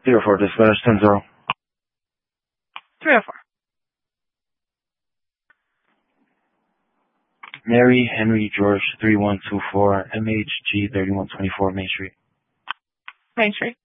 04, dispatch 10-0. 304. Mary Henry George 3124 MHG 3124 Main Street. Main Street.